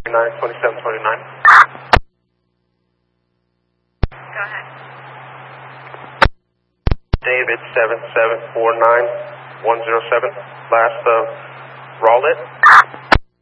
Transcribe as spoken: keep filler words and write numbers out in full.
nine twenty-seven twenty-nine. Go ahead. David seven seven four nine one zero seven. Last of Rowlett.